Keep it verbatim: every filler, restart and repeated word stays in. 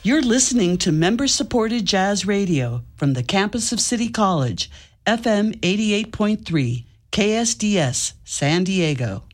You're listening to member-supported jazz radio from the campus of City College, F M eighty-eight point three, K S D S, San Diego.